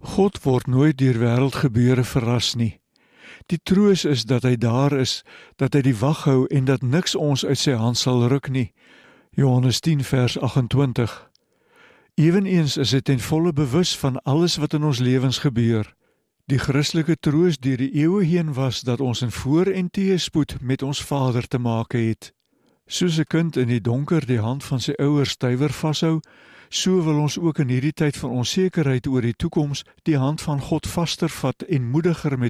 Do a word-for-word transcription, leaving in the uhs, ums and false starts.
God word nooit deur wêreldgebeure verras nie. Die troos is dat hy daar is, dat hy die wag hou en dat niks ons uit sy hand sal ruk nie. Johannes tien vers agt-en-twintig. Eweneens is hy ten volle bewus van alles wat in ons lewens gebeur. Die Christelike troos deur die eeue heen was dat ons in voor- en teëspoed met ons Vader te make het. Soos 'n kind in die donker die hand van sy ouers stywer vashou, so wil ons ook in hierdie tyd van onsekerheid oor die toekoms die hand van God vaster vat en moediger met